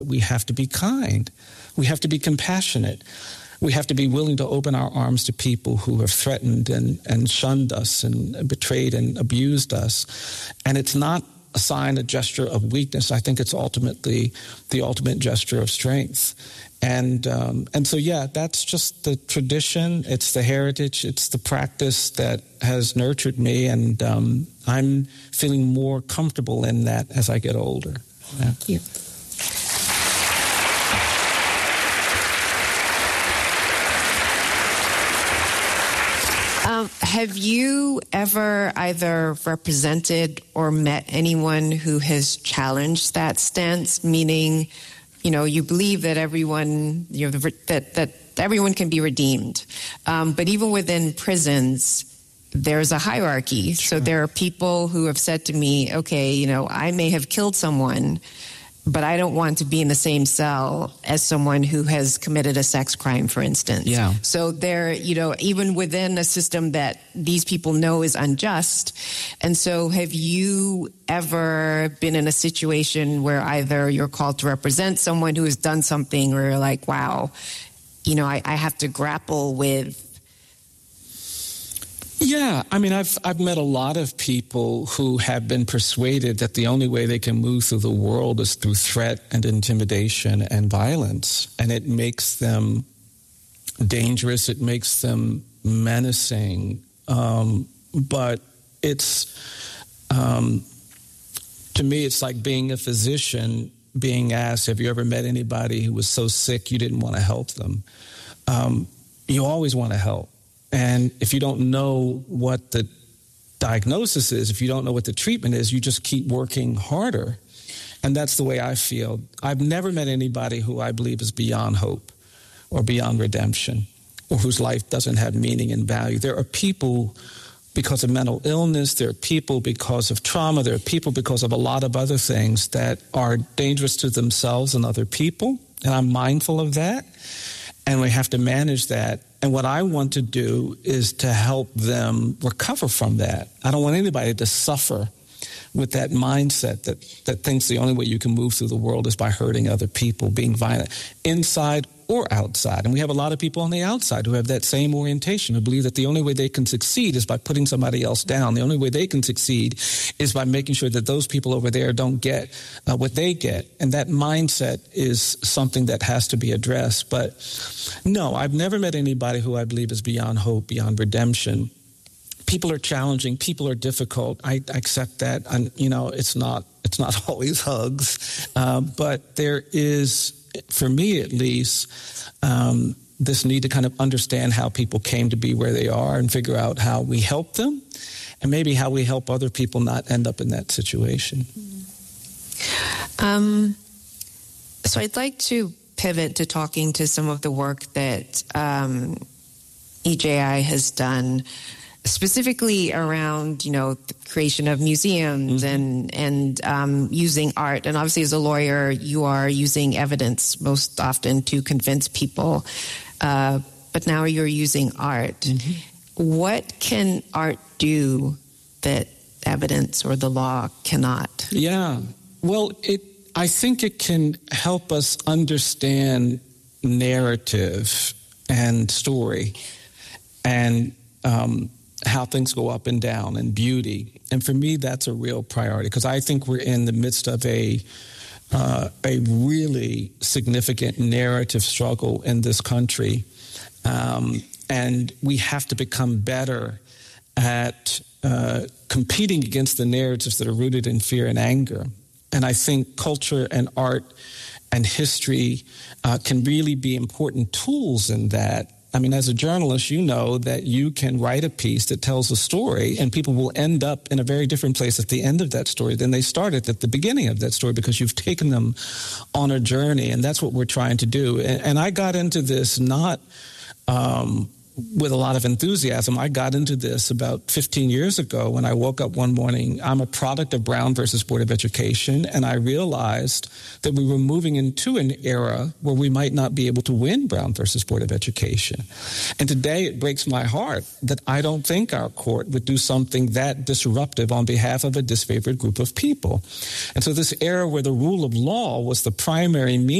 We have to be kind. We have to be compassionate. We have to be willing to open our arms to people who have threatened and shunned us and betrayed and abused us. And it's not a sign, a gesture of weakness. I think it's ultimately the ultimate gesture of strength. And so, yeah, that's just the tradition. It's the heritage. It's the practice that has nurtured me. And I'm feeling more comfortable in that as I get older. Yeah. Thank you. Have you ever either represented or met anyone who has challenged that stance? Meaning, you believe that everyone, that everyone can be redeemed, but even within prisons, there's a hierarchy. Sure. So there are people who have said to me, "Okay, I may have killed someone, but I don't want to be in the same cell as someone who has committed a sex crime, for instance." Yeah. So they're, even within a system that these people know is unjust. And so have you ever been in a situation where either you're called to represent someone who has done something, or you're like, wow, I have to grapple with. Yeah, I mean, I've met a lot of people who have been persuaded that the only way they can move through the world is through threat and intimidation and violence. And it makes them dangerous. It makes them menacing. But it's, to me, it's like being a physician being asked, have you ever met anybody who was so sick you didn't want to help them? You always want to help. And if you don't know what the diagnosis is, if you don't know what the treatment is, you just keep working harder. And that's the way I feel. I've never met anybody who I believe is beyond hope or beyond redemption, or whose life doesn't have meaning and value. There are people because of mental illness, there are people because of trauma, there are people because of a lot of other things that are dangerous to themselves and other people. And I'm mindful of that. And we have to manage that. And what I want to do is to help them recover from that. I don't want anybody to suffer with that mindset that thinks the only way you can move through the world is by hurting other people, being violent, inside or outside. And we have a lot of people on the outside who have that same orientation, who believe that the only way they can succeed is by putting somebody else down. The only way they can succeed is by making sure that those people over there don't get what they get. And that mindset is something that has to be addressed. But no, I've never met anybody who I believe is beyond hope, beyond redemption. People are challenging. People are difficult. I accept that. And, it's not always hugs. But there is, for me at least, this need to kind of understand how people came to be where they are and figure out how we help them and maybe how we help other people not end up in that situation. So I'd like to pivot to talking to some of the work that EJI has done, specifically around, the creation of museums and using art. And obviously, as a lawyer, you are using evidence most often to convince people. But now you're using art. What can art do that evidence or the law cannot? Yeah. Well, I think it can help us understand narrative and story and how things go up and down and beauty. And for me, that's a real priority because I think we're in the midst of a really significant narrative struggle in this country. And we have to become better at competing against the narratives that are rooted in fear and anger. And I think culture and art and history can really be important tools in that. I mean, as a journalist, you know that you can write a piece that tells a story and people will end up in a very different place at the end of that story than they started at the beginning of that story because you've taken them on a journey, and that's what we're trying to do. And I got into this not with a lot of enthusiasm. I got into this about 15 years ago when I woke up one morning. I'm a product of Brown versus Board of Education, and I realized that we were moving into an era where we might not be able to win Brown versus Board of Education. And today it breaks my heart that I don't think our court would do something that disruptive on behalf of a disfavored group of people. And so this era where the rule of law was the primary means